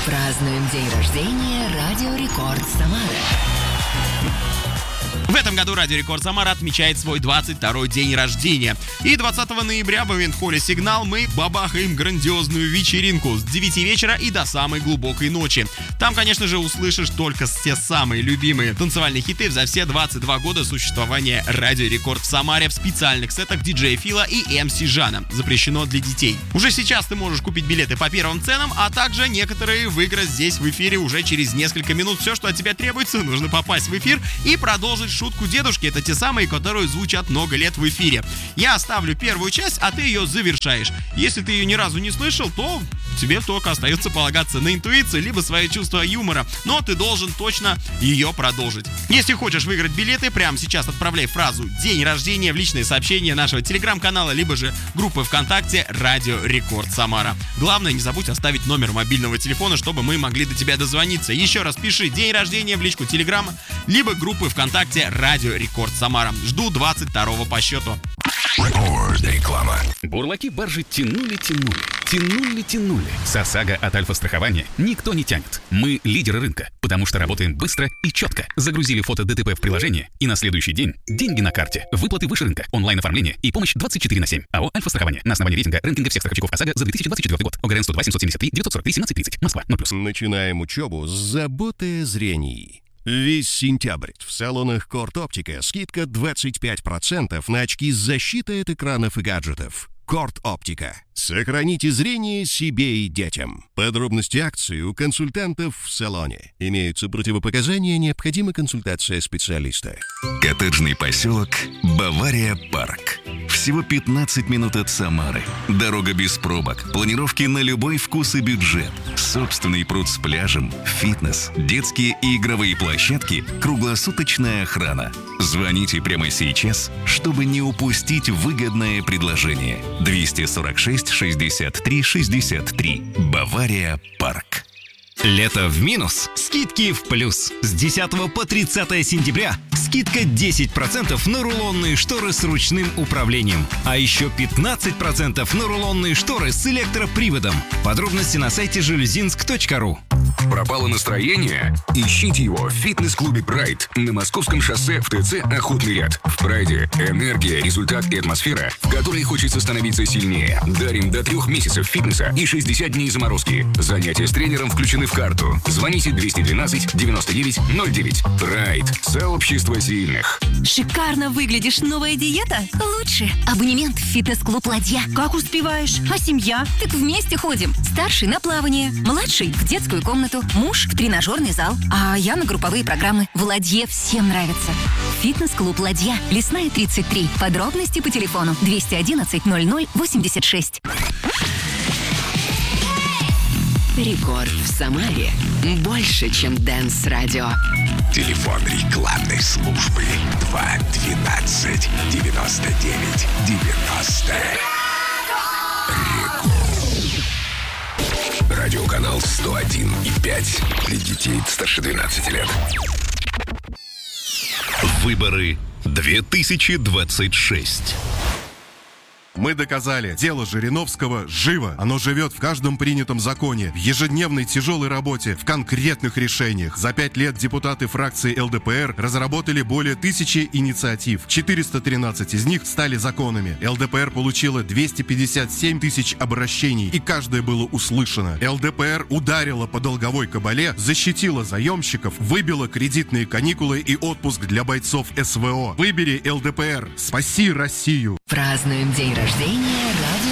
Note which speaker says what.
Speaker 1: Празднуем день рождения Радио Рекорд Самара.
Speaker 2: В этом году Радио Рекорд Самара отмечает свой 22-й день рождения. И 20 ноября в ивент-холле «Сигнал» мы бабахаем грандиозную вечеринку с 9 вечера и до самой глубокой ночи. Там, конечно же, услышишь только все самые любимые танцевальные хиты за все 22 года существования Радио Рекорд в Самаре в специальных сетах диджея Фила и МС Жана. Запрещено для детей. Уже сейчас ты можешь купить билеты по первым ценам, а также некоторые выиграть здесь в эфире уже через несколько минут. Все, что от тебя требуется, нужно попасть в эфир и продолжить шутку дедушки. Это те самые, которые звучат много лет в эфире. Я оставлю первую часть, а ты ее завершаешь. Если ты ее ни разу не слышал, то тебе только остается полагаться на интуицию, либо свое чувство юмора. Но ты должен точно ее продолжить. Если хочешь выиграть билеты, прямо сейчас отправляй фразу «День рождения» в личные сообщения нашего телеграм-канала, либо же группы ВКонтакте «Радио Рекорд Самара». Главное, не забудь оставить номер мобильного телефона, чтобы мы могли до тебя дозвониться. Еще раз пиши «День рождения» в личку телеграма, либо группы ВКонтакте «Радио Рекорд Самара». Жду 22-го по счету.
Speaker 3: Реклама.
Speaker 4: Бурлаки баржи тянули. С ОСАГО от Альфа-страхования никто не тянет. Мы лидеры рынка, потому что работаем быстро и четко. Загрузили фото ДТП в приложение, и на следующий день деньги на карте, выплаты выше рынка, онлайн-оформление и помощь 24/7. АО «Альфа-страхование» на основании рейтинга всех страховщиков ОСАГО за 2024 год. ОГРН 102 773 943 1730. Москва, 0+.
Speaker 3: Начинаем учебу с заботы о зрении. Весь сентябрь в салонах Корт Оптика скидка 25% на очки с защитой от экранов и гаджетов. Корт Оптика. Сохраните зрение себе и детям. Подробности акции у консультантов в салоне. Имеются противопоказания, необходима консультация специалиста.
Speaker 5: Коттеджный поселок Бавария Парк. Всего 15 минут от Самары. Дорога без пробок, планировки на любой вкус и бюджет. Собственный пруд с пляжем, фитнес, детские и игровые площадки, круглосуточная охрана. Звоните прямо сейчас, чтобы не упустить выгодное предложение. 246 63 63. Бавария Парк.
Speaker 6: Лето в минус, скидки в плюс. С 10 по 30 сентября скидка 10% на рулонные шторы с ручным управлением. А еще 15% на рулонные шторы с электроприводом. Подробности на сайте жалюзинск.ру.
Speaker 7: Пропало настроение? Ищите его в фитнес-клубе «Прайд» на Московском шоссе в ТЦ «Охотный ряд». В «Прайде» энергия, результат и атмосфера, в которой хочется становиться сильнее. Дарим до 3 месяцев фитнеса и 60 дней заморозки. Занятия с тренером включены в карту. Звоните 212 99 09. «Прайд» – сообщество сильных.
Speaker 1: Шикарно выглядишь. Новая диета? Лучше. Абонемент в фитнес-клуб «Ладья». Как успеваешь? А семья? Так вместе ходим. Старший на плавание, младший в детскую комнату, муж в тренажерный зал, а я на групповые программы. В «Ладье» всем нравится. Фитнес-клуб «Ладья». Лесная, 33. Подробности по телефону 211 00 86. Рекорд в Самаре. Больше, чем Дэнс-радио.
Speaker 3: Телефон рекламной службы 212 99 90. Радиоканал 101,5 для детей старше 12 лет.
Speaker 5: Выборы 2026.
Speaker 8: Мы доказали, дело Жириновского живо. Оно живет в каждом принятом законе, в ежедневной тяжелой работе, в конкретных решениях. За 5 лет депутаты фракции ЛДПР разработали более 1000 инициатив. 413 из них стали законами. ЛДПР получила 257 тысяч обращений, и каждое было услышано. ЛДПР ударила по долговой кабале, защитила заемщиков, выбила кредитные каникулы и отпуск для бойцов СВО. Выбери ЛДПР. Спаси Россию.
Speaker 1: Празднуем день рождения Радио